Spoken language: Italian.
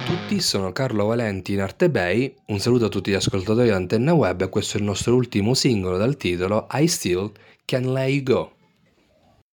tutti, sono Carlo Valenti in Arte Bay, un saluto a tutti gli ascoltatori di Antenna Web e questo è il nostro ultimo singolo dal titolo I Still Can Let You Go.